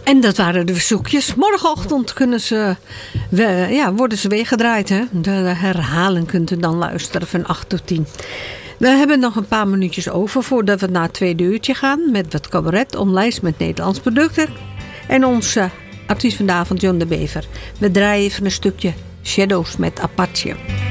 En dat waren de verzoekjes. Morgenochtend worden ze weer gedraaid. Hè? De herhaling kunt u dan luisteren van 8 tot 10. We hebben nog een paar minuutjes over voordat we naar het tweede uurtje gaan. Met wat cabaret, omlijst met Nederlands producten. En onze artiest van de avond, John de Bever. We draaien even een stukje Shadows met Apache.